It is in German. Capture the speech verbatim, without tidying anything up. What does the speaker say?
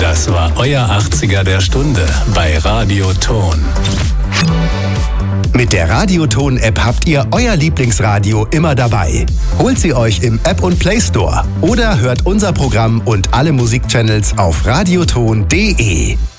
Das war euer achtziger der Stunde bei Radioton. Mit der Radioton-App habt ihr euer Lieblingsradio immer dabei. Holt sie euch im App- und Play Store oder hört unser Programm und alle Musikchannels auf radioton punkt de.